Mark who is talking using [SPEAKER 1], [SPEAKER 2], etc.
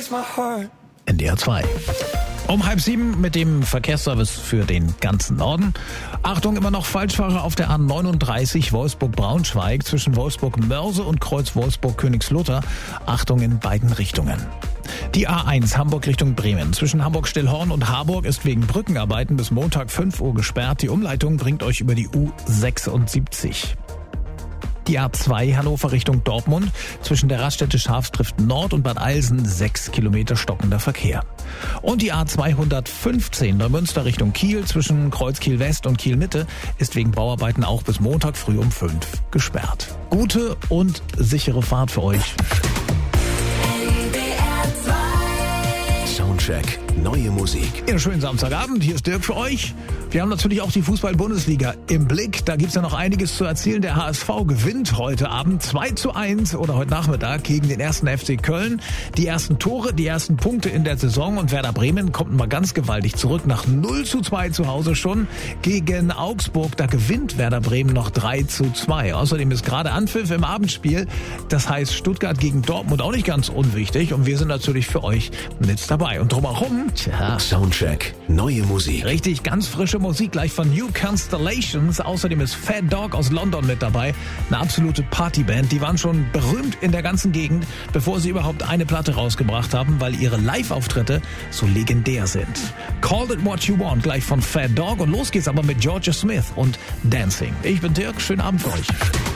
[SPEAKER 1] NDR 2. Um 6:30 mit dem Verkehrsservice für den ganzen Norden. Achtung, immer noch Falschfahrer auf der A39 Wolfsburg-Braunschweig zwischen Wolfsburg-Mörse und Kreuz Wolfsburg-Königslutter. Achtung in beiden Richtungen. Die A1 Hamburg Richtung Bremen. Zwischen Hamburg-Stillhorn und Harburg ist wegen Brückenarbeiten bis Montag 5 Uhr gesperrt. Die Umleitung bringt euch über die U76. Die A2 Hannover Richtung Dortmund. Zwischen der Raststätte Schafstrift Nord und Bad Eilsen 6 Kilometer stockender Verkehr. Und die A215 Neumünster Richtung Kiel zwischen Kreuz Kiel West und Kiel Mitte ist wegen Bauarbeiten auch bis Montag früh um 5 gesperrt. Gute und sichere Fahrt für euch.
[SPEAKER 2] Soundcheck, neue Musik.
[SPEAKER 1] Ja, schönen Samstagabend, hier ist Dirk für euch. Wir haben natürlich auch die Fußball-Bundesliga im Blick. Da gibt's ja noch einiges zu erzählen. Der HSV gewinnt heute Abend 2:1 oder heute Nachmittag gegen den 1. FC Köln. Die ersten Tore, die ersten Punkte in der Saison und Werder Bremen kommt mal ganz gewaltig zurück nach 0:2 zu Hause schon gegen Augsburg. Da gewinnt Werder Bremen noch 3:2. Außerdem ist gerade Anpfiff im Abendspiel. Das heißt Stuttgart gegen Dortmund auch nicht ganz unwichtig und wir sind natürlich für euch mit dabei. Und drumherum,
[SPEAKER 2] Soundcheck, neue Musik.
[SPEAKER 1] Richtig, ganz frische Musik gleich von New Constellations. Außerdem ist Fat Dog aus London mit dabei. Eine absolute Partyband. Die waren schon berühmt in der ganzen Gegend, bevor sie überhaupt eine Platte rausgebracht haben, weil ihre Live-Auftritte so legendär sind. Call It What You Want gleich von Fat Dog. Und los geht's aber mit Georgia Smith und Dancing. Ich bin Dirk, schönen Abend für euch.